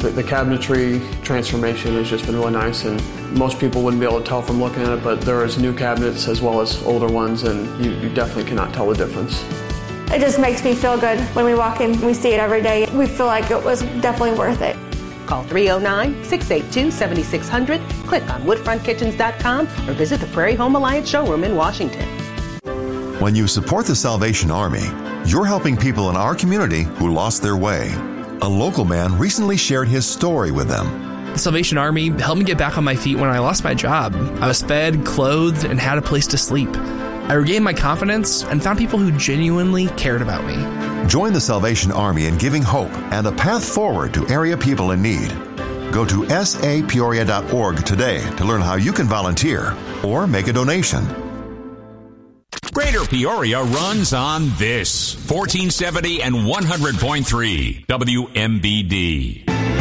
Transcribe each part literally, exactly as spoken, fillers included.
The, the cabinetry transformation has just been really nice, and most people wouldn't be able to tell from looking at it, but there is new cabinets as well as older ones, and you, you definitely cannot tell the difference. It just makes me feel good when we walk in. We see it every day. We feel like it was definitely worth it. Call three oh nine, six eight two, seven six zero zero, click on woodfront kitchens dot com, or visit the Prairie Home Alliance showroom in Washington. When you support the Salvation Army, you're helping people in our community who lost their way. A local man recently shared his story with them. The Salvation Army helped me get back on my feet when I lost my job. I was fed, clothed, and had a place to sleep. I regained my confidence and found people who genuinely cared about me. Join the Salvation Army in giving hope and a path forward to area people in need. Go to s a peoria dot org today to learn how you can volunteer or make a donation. Greater Peoria runs on this. fourteen seventy and one hundred point three W M B D.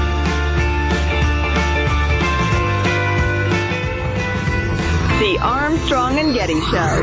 The Armstrong and Getty Show.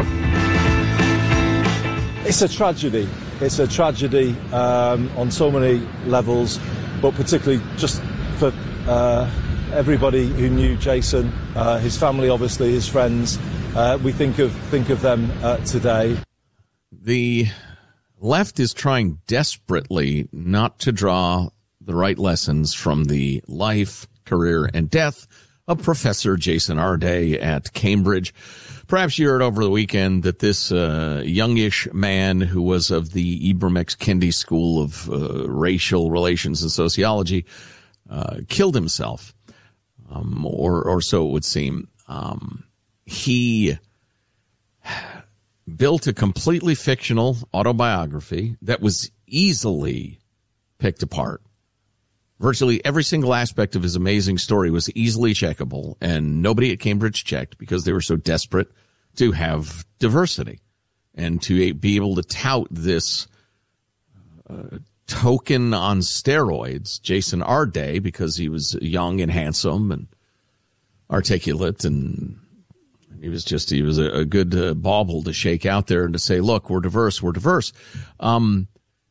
It's a tragedy. It's a tragedy um, on so many levels, but particularly just for uh, everybody who knew Jason, uh, his family, obviously, his friends. Uh, we think of think of them uh, today. The left is trying desperately not to draw the right lessons from the life, career, and death of Professor Jason Arday at Cambridge. Perhaps you heard over the weekend that this uh, youngish man who was of the Ibram X. Kendi School of uh, Racial Relations and Sociology uh, killed himself, um, or, or so it would seem. Um, he built a completely fictional autobiography that was easily picked apart. Virtually every single aspect of his amazing story was easily checkable, and nobody at Cambridge checked because they were so desperate to have diversity and to be able to tout this uh, token on steroids, Jason Arday, because he was young and handsome and articulate, and he was just he was a, a good uh, bauble to shake out there and to say, look, we're diverse, we're diverse. Um,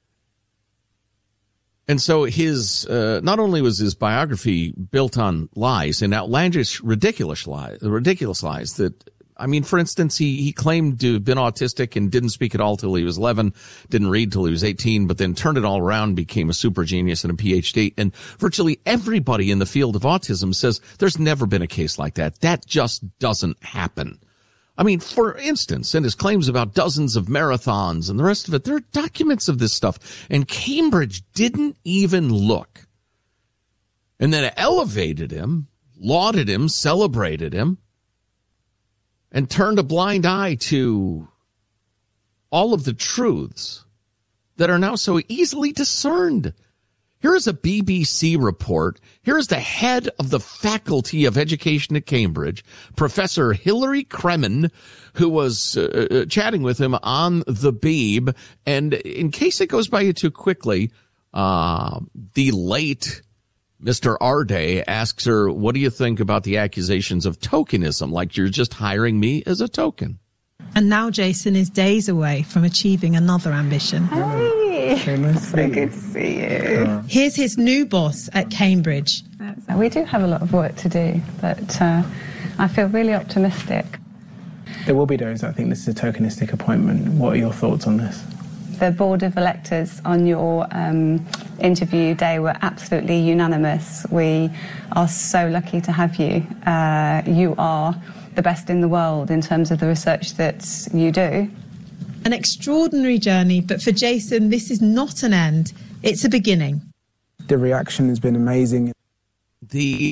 And so his, uh, not only was his biography built on lies and outlandish, ridiculous lies, ridiculous lies that, I mean, for instance, he, he claimed to have been autistic and didn't speak at all till he was eleven, didn't read till he was eighteen, but then turned it all around, became a super genius and a P H D. And virtually everybody in the field of autism says there's never been a case like that. That just doesn't happen. I mean, for instance, and his claims about dozens of marathons and the rest of it, there are documents of this stuff. And Cambridge didn't even look. And then elevated him, lauded him, celebrated him, and turned a blind eye to all of the truths that are now so easily discerned. Here is a B B C report. Here is the head of the Faculty of Education at Cambridge, Professor Hilary Kremen, who was uh, chatting with him on the Beeb. And in case it goes by you too quickly, uh, the late Mister Arday asks her, what do you think about the accusations of tokenism? Like you're just hiring me as a token. And now Jason is days away from achieving another ambition. Hey, so nice so good to see you. Here's his new boss at Cambridge. We do have a lot of work to do, but uh, I feel really optimistic. There will be those that think this is a tokenistic appointment. What are your thoughts on this? The board of electors on your um, interview day were absolutely unanimous. We are so lucky to have you. Uh, you are the best in the world in terms of the research that you do. An extraordinary journey, but for Jason, this is not an end. It's a beginning. The reaction has been amazing. The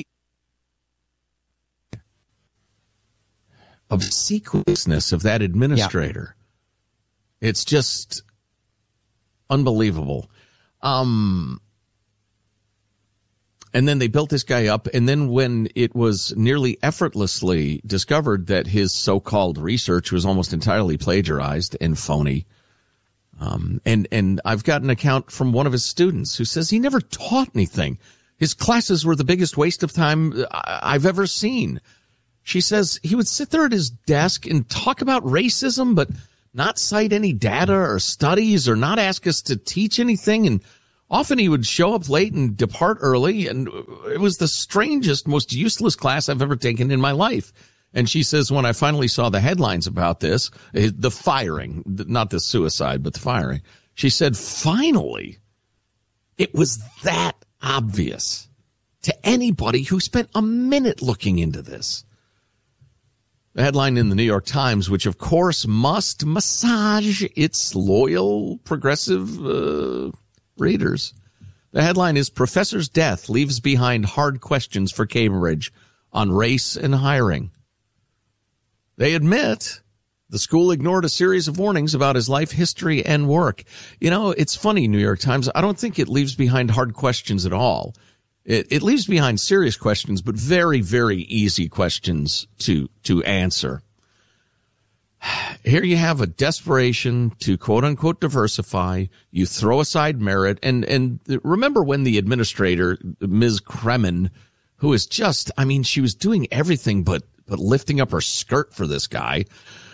obsequiousness of that administrator. Yeah. It's just unbelievable. Um, and then they built this guy up, and then when it was nearly effortlessly discovered that his so-called research was almost entirely plagiarized and phony, um, and, and I've got an account from one of his students who says he never taught anything. His classes were the biggest waste of time I've ever seen. She says he would sit there at his desk and talk about racism, but not cite any data or studies or not ask us to teach anything. And Often he would show up late and depart early, and it was the strangest, most useless class I've ever taken in my life. And she says, when I finally saw the headlines about this, the firing, not the suicide, but the firing, she said, finally, it was that obvious to anybody who spent a minute looking into this. The headline in the New York Times, which of course must massage its loyal progressive uh, readers. The headline is Professor's Death Leaves Behind Hard Questions for Cambridge on Race and Hiring. They admit the school ignored a series of warnings about his life history and work. You know, it's funny, New York Times. I don't think it leaves behind hard questions at all. It, it leaves behind serious questions, but very, very easy questions to, to answer. Here you have a desperation to quote unquote diversify. You throw aside merit. And, and remember when the administrator, Miz Kremen, who is just, I mean, she was doing everything but, but lifting up her skirt for this guy,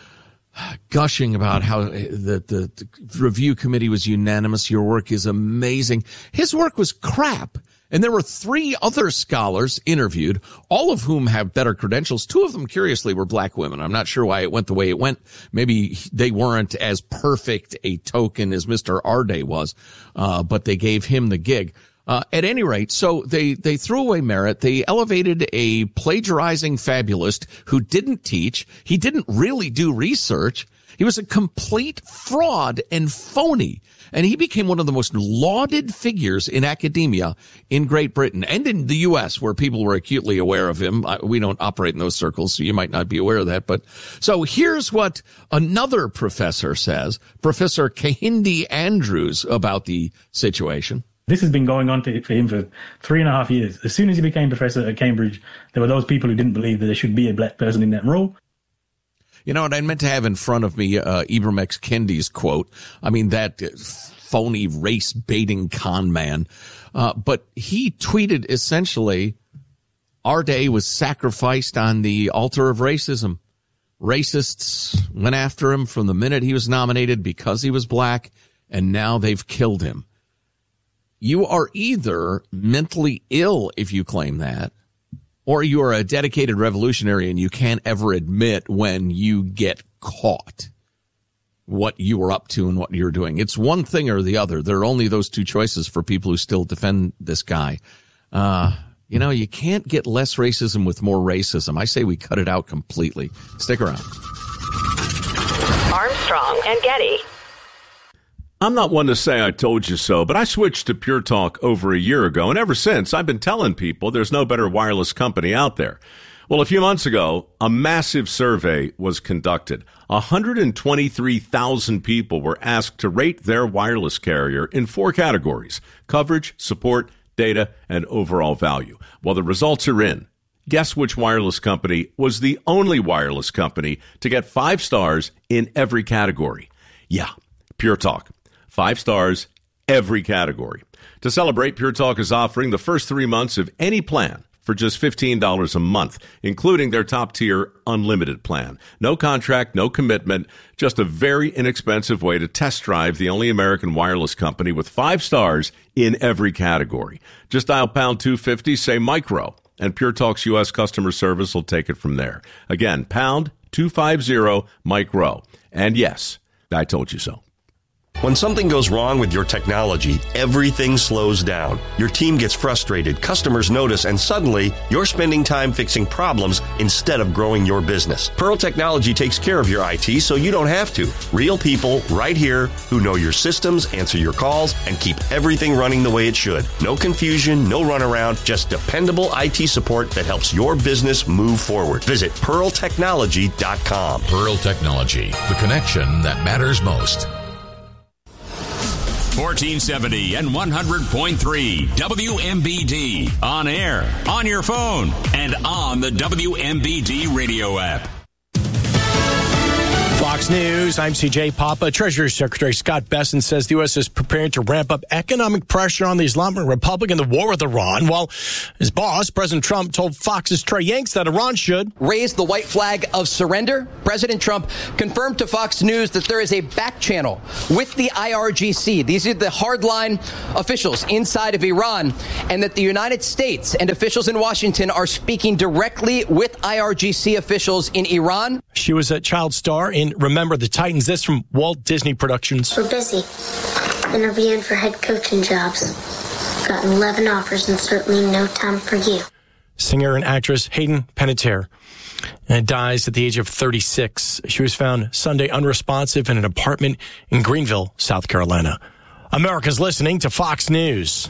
gushing about how the, the, the review committee was unanimous. Your work is amazing. His work was crap. And there were three other scholars interviewed, all of whom have better credentials. Two of them, curiously, were black women. I'm not sure why it went the way it went. Maybe they weren't as perfect a token as Mister Arday was, uh, but they gave him the gig. Uh, at any rate, so they, they threw away merit. They elevated a plagiarizing fabulist who didn't teach. He didn't really do research. He was a complete fraud and phony. And he became one of the most lauded figures in academia in Great Britain and in the U S, where people were acutely aware of him. We don't operate in those circles, so you might not be aware of that. But so here's what another professor says, Professor Kehinde Andrews, about the situation. This has been going on for him for three and a half years. As soon as he became professor at Cambridge, there were those people who didn't believe that there should be a black person in that role. You know what, I meant to have in front of me uh, Ibram X. Kendi's quote. I mean, that phony race-baiting con man. Uh, but he tweeted essentially, our day was sacrificed on the altar of racism. Racists went after him from the minute he was nominated because he was black, and now they've killed him. You are either mentally ill if you claim that, or you are a dedicated revolutionary and you can't ever admit when you get caught what you were up to and what you're doing. It's one thing or the other. There are only those two choices for people who still defend this guy. Uh, you know, you can't get less racism with more racism. I say we cut it out completely. Stick around. Armstrong and Getty. I'm not one to say I told you so, but I switched to Pure Talk over a year ago, and ever since, I've been telling people there's no better wireless company out there. Well, a few months ago, a massive survey was conducted. one hundred twenty-three thousand people were asked to rate their wireless carrier in four categories: coverage, support, data, and overall value. Well, the results are in. Guess which wireless company was the only wireless company to get five stars in every category? Yeah, Pure Talk. Five stars, every category. To celebrate, Pure Talk is offering the first three months of any plan for just fifteen dollars a month, including their top-tier unlimited plan. No contract, no commitment, just a very inexpensive way to test drive the only American wireless company with five stars in every category. Just dial pound two fifty, say micro, and Pure Talk's U S customer service will take it from there. Again, pound two fifty, micro. And yes, I told you so. When something goes wrong with your technology, everything slows down. Your team gets frustrated, customers notice, and suddenly you're spending time fixing problems instead of growing your business. Pearl Technology takes care of your I T so you don't have to. Real people right here who know your systems, answer your calls, and keep everything running the way it should. No confusion, no runaround, just dependable I T support that helps your business move forward. Visit pearl technology dot com. Pearl Technology, the connection that matters most. fourteen seventy and one hundred point three W M B D. On air, on your phone, and on the W M B D radio app. Fox News, I'm C J Papa. Treasury Secretary Scott Bessent says the U S is preparing to ramp up economic pressure on the Islamic Republic in the war with Iran, while his boss, President Trump, told Fox's Trey Yanks that Iran should raise the white flag of surrender. President Trump confirmed to Fox News that there is a back channel with the I R G C. These are the hardline officials inside of Iran, and that the United States and officials in Washington are speaking directly with I R G C officials in Iran. She was a child star in Remember the Titans. This from Walt Disney Productions. We're busy interviewing for head coaching jobs. Gotten eleven offers and certainly no time for you. Singer and actress Hayden Panettiere and dies at the age of thirty-six. She was found Sunday unresponsive in an apartment in Greenville, South Carolina. America's listening to Fox News.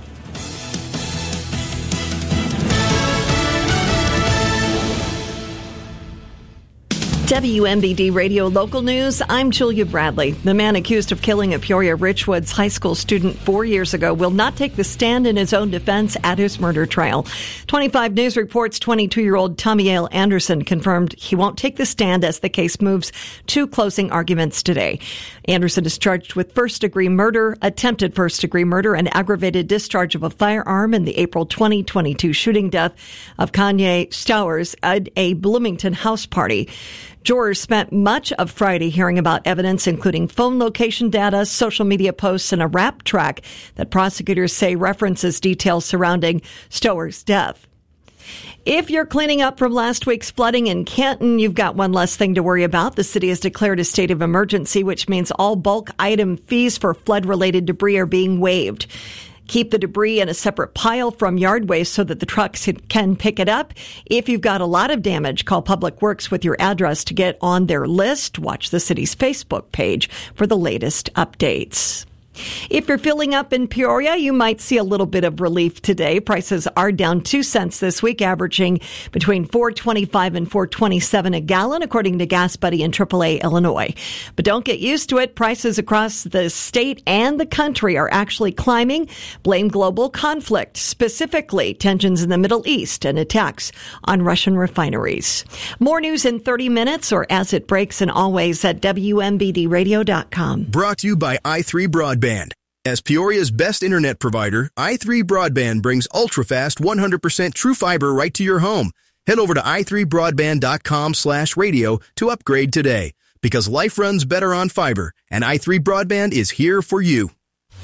W M B D Radio Local News, I'm Julia Bradley. The man accused of killing a Peoria Richwoods high school student four years ago will not take the stand in his own defense at his murder trial. twenty-five News reports twenty-two-year-old Tommyale Anderson confirmed he won't take the stand as the case moves to closing arguments today. Anderson is charged with first-degree murder, attempted first-degree murder, and aggravated discharge of a firearm in the April twenty twenty-two shooting death of Kanye Stowers at a Bloomington house party. Jurors spent much of Friday hearing about evidence, including phone location data, social media posts, and a rap track that prosecutors say references details surrounding Stowers' death. If you're cleaning up from last week's flooding in Canton, you've got one less thing to worry about. The city has declared a state of emergency, which means all bulk item fees for flood-related debris are being waived. Keep the debris in a separate pile from yard waste so that the trucks can pick it up. If you've got a lot of damage, call Public Works with your address to get on their list. Watch the city's Facebook page for the latest updates. If you're filling up in Peoria, you might see a little bit of relief today. Prices are down two cents this week, averaging between four twenty-five and four twenty-seven a gallon, according to Gas Buddy in triple A Illinois. But don't get used to it. Prices across the state and the country are actually climbing. Blame global conflict, specifically tensions in the Middle East and attacks on Russian refineries. More news in thirty minutes or as it breaks, and always at W M B D radio dot com. Brought to you by i three Broadband. As Peoria's best internet provider, i three Broadband brings ultra-fast one hundred percent true fiber right to your home. Head over to i three broadband dot com slash radio to upgrade today. Because life runs better on fiber, and i three Broadband is here for you.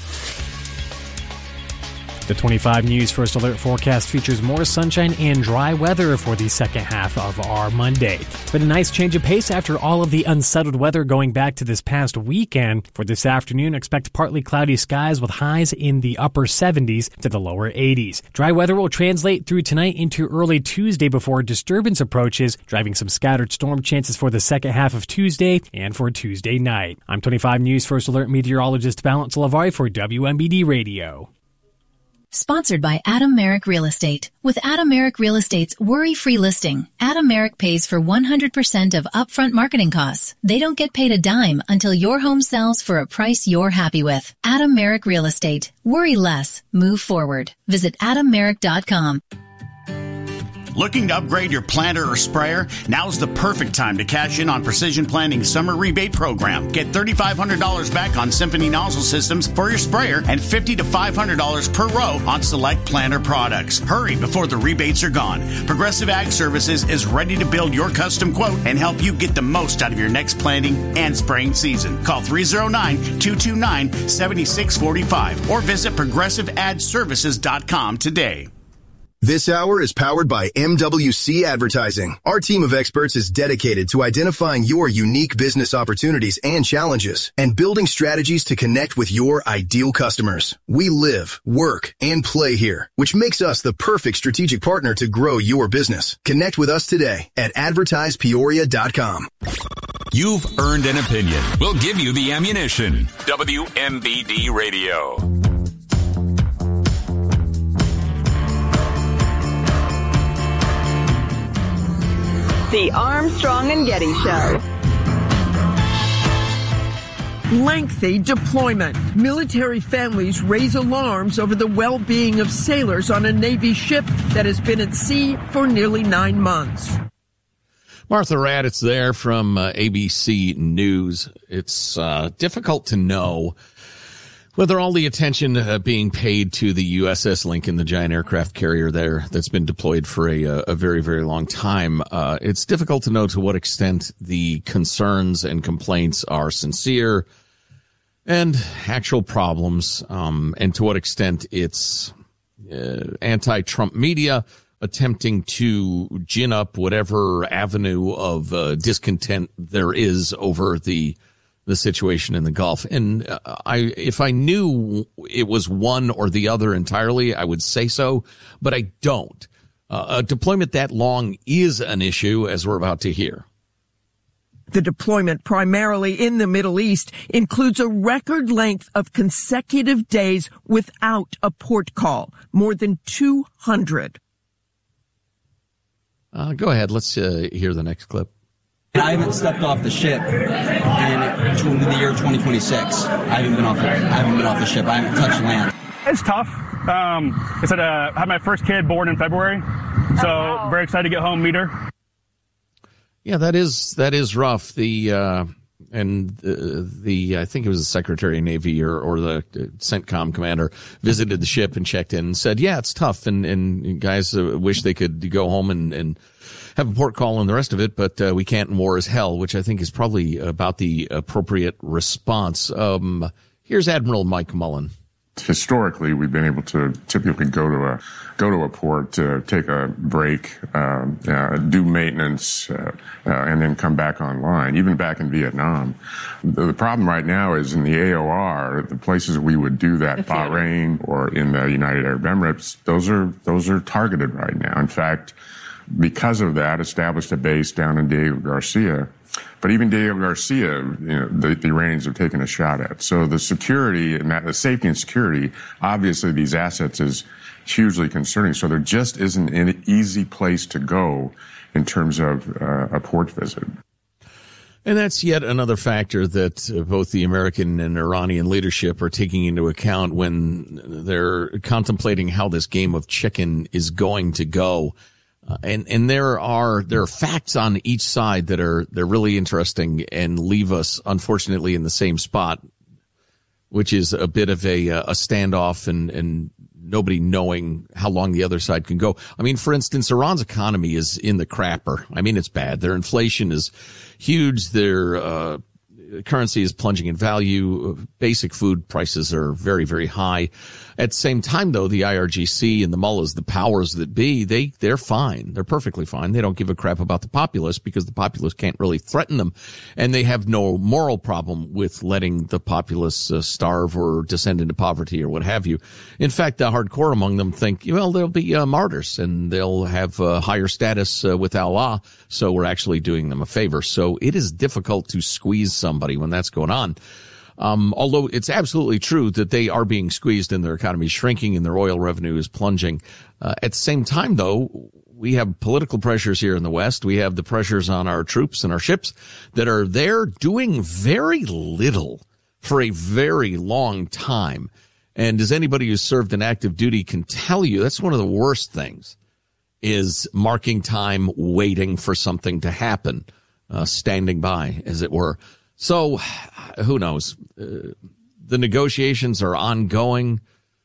The twenty-five News First Alert forecast features more sunshine and dry weather for the second half of our Monday. But a nice change of pace after all of the unsettled weather going back to this past weekend. For this afternoon, expect partly cloudy skies with highs in the upper seventies to the lower eighties. Dry weather will translate through tonight into early Tuesday before disturbance approaches, driving some scattered storm chances for the second half of Tuesday and for Tuesday night. I'm twenty-five News First Alert meteorologist Valence Lavari for W M B D Radio. Sponsored by Adam Merrick Real Estate. With Adam Merrick Real Estate's worry-free listing, Adam Merrick pays for one hundred percent of upfront marketing costs. They don't get paid a dime until your home sells for a price you're happy with. Adam Merrick Real Estate. Worry less. Move forward. Visit adam merrick dot com. Looking to upgrade your planter or sprayer? Now's the perfect time to cash in on Precision Planting's summer rebate program. Get three thousand five hundred dollars back on Symphony nozzle systems for your sprayer and fifty to five hundred dollars per row on select planter products. Hurry before the rebates are gone. Progressive Ag Services is ready to build your custom quote and help you get the most out of your next planting and spraying season. Call three oh nine, two two nine, seven six four five or visit progressive ad services dot com today. This hour is powered by M W C Advertising. Our team of experts is dedicated to identifying your unique business opportunities and challenges and building strategies to connect with your ideal customers. We live, work, and play here, which makes us the perfect strategic partner to grow your business. Connect with us today at advertise peoria dot com. You've earned an opinion. We'll give you the ammunition. W M B D Radio. The Armstrong and Getty Show. Lengthy deployment. Military families raise alarms over the well-being of sailors on a Navy ship that has been at sea for nearly nine months. Martha Raddatz there from uh, A B C News. It's uh, difficult to know whether all the attention uh, being paid to the U S S Lincoln, the giant aircraft carrier there that's been deployed for a, a very, very long time, uh, it's difficult to know to what extent the concerns and complaints are sincere and actual problems, um, and to what extent it's uh, anti-Trump media attempting to gin up whatever avenue of uh, discontent there is over the the situation in the Gulf. And uh, I, if I knew it was one or the other entirely, I would say so, but I don't. Uh, a deployment that long is an issue, as we're about to hear. The deployment, primarily in the Middle East, includes a record length of consecutive days without a port call, more than two hundred. Uh, go ahead. Let's uh, hear the next clip. I haven't stepped off the ship in the year twenty twenty-six. I haven't been off the, I haven't been off the ship. I haven't touched land. It's tough. Um, I said uh, I had my first kid born in February, so oh, wow. Very excited to get home, meet her. Yeah, that is that is rough. The uh, and the, the I think it was the Secretary of Navy or or the CENTCOM commander visited the ship and checked in and said, yeah, it's tough, and and guys uh, wish they could go home and and. have a port call and the rest of it, but uh, we can't, and war is hell, which I think is probably about the appropriate response. Um, here's Admiral Mike Mullen. Historically, we've been able to typically go to a go to a port to take a break, uh, uh, do maintenance, uh, uh, and then come back online. Even back in Vietnam, the, the problem right now is in the A O R, the places we would do that, Bahrain or in the United Arab Emirates, those are those are targeted right now. In fact, because of that, established a base down in Diego Garcia. But even Diego Garcia, you know, the, the Iranians have taken a shot at. So the security and that, the safety and security, obviously these assets is hugely concerning. So there just isn't an easy place to go in terms of uh, a port visit. And that's yet another factor that uh, both the American and Iranian leadership are taking into account when they're contemplating how this game of chicken is going to go. Uh, and, and there are, there are facts on each side that are, they're really interesting and leave us, unfortunately, in the same spot, which is a bit of a, a standoff and, and nobody knowing how long the other side can go. I mean, for instance, Iran's economy is in the crapper. I mean, it's bad. Their inflation is huge. Their, uh, currency is plunging in value. Basic food prices are very, very high. At the same time, though, the I R G C and the mullahs, the powers that be, they, they're fine. They're perfectly fine. They don't give a crap about the populace because the populace can't really threaten them. And they have no moral problem with letting the populace uh, starve or descend into poverty or what have you. In fact, the hardcore among them think, well, they'll be uh, martyrs and they'll have uh, higher status uh, with Allah. So we're actually doing them a favor. So it is difficult to squeeze somebody when that's going on. Um, although it's absolutely true that they are being squeezed and their economy is shrinking and their oil revenue is plunging. Uh, at the same time, though, we have political pressures here in the West. We have the pressures on our troops and our ships that are there doing very little for a very long time. And as anybody who's served in active duty can tell you, that's one of the worst things, is marking time, waiting for something to happen, uh, standing by, as it were. So, who knows? Uh, the negotiations are ongoing.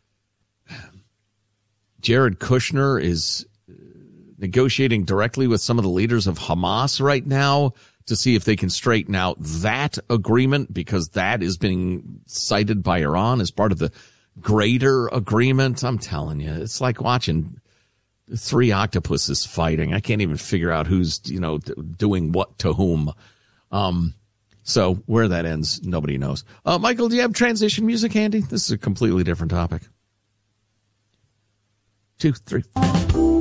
Jared Kushner is negotiating directly with some of the leaders of Hamas right now to see if they can straighten out that agreement, because that is being cited by Iran as part of the greater agreement. I'm telling you, it's like watching three octopuses fighting. I can't even figure out who's, you know, doing what to whom. Um, So where that ends, nobody knows. Uh, Michael, do you have transition music handy? This is a completely different topic. Two, three, four.